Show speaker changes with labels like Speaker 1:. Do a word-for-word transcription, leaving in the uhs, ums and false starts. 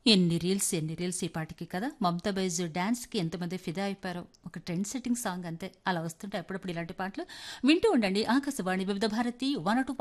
Speaker 1: ఎన్ని రీల్స్ ఎన్ని రీల్స్ ఈ పాటికి కదా! 'మమతా బైజు' డాన్స్‌కి ఎంతమంది ఫిదా అయిపోయారో. ఒక ట్రెండ్ సెట్టింగ్ సాంగ్ అంతే. అలా వస్తుంటాయి అప్పుడప్పుడు ఇలాంటి పాటలు. వింటూ ఉండండి ఆకాశవాణి వివిధ భారతి నూట రెండు